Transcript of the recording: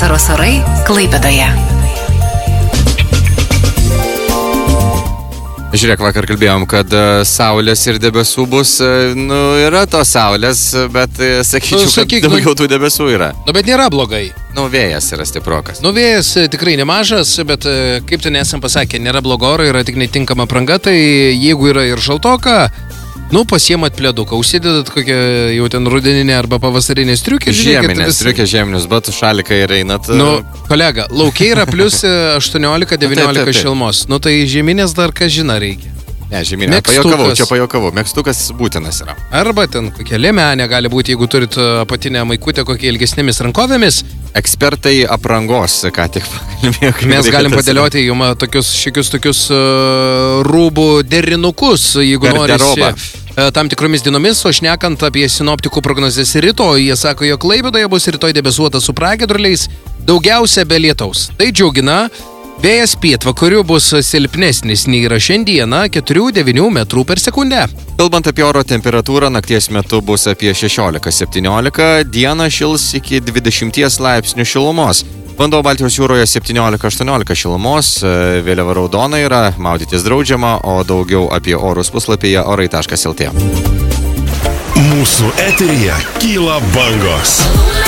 Vasaros orai Klaipėdoje. Žiūrėk, vakar kalbėjom, kad saulės ir debesų bus, yra tos saulės, bet sakyčiau, kad daugiau tų debesų yra. Bet nėra blogai. Vėjas yra stiprokas. Vėjas tikrai nemažas, bet kaip ten esam pasakę, nėra blogo oro, yra tik netinkama apranga, tai jeigu yra ir šaltoka, pasiemat pleduką, užsidedat kokią jau ten rudeninę arba pavasarinę striukę. Žieminės striukė, žieminius batus, šaliką ir einat. Kolega, laukiai yra plus 18-19 šilumos. Tai žieminės dar ką žina reikia. Ne, žieminė, pajokavau. Megztukas būtinas yra. Arba ten kokia liemenė gali būti, jeigu turit apatinę maikutę kokia ilgesnėmis rankovėmis. Ekspertai aprangos, ką tik pakalbėjau. Mes galim padėlioti jums tokius rūbų derinukus, jeigu norisi tam tikromis dienomis, o šnekant apie sinoptikų prognozes rytoj, jie sako, jog Klaipėdoje bus rytoj debesuota su pragiedruliais, daugiausia be lietaus. Tai džiugina. Vėjas pietvakarių bus silpnesnis nei yra šiandieną 4-9 metrų per sekundę. Kalbant apie oro temperatūrą, nakties metu bus apie 16-17, dieną šils iki 20 laipsnių šilumos. Vanduo Baltijos jūroje 17-18 šilumos, vėliava raudona yra, maudytis draudžiama, o daugiau apie orus puslapyje orai.lt. Mūsų eteryje kyla bangos.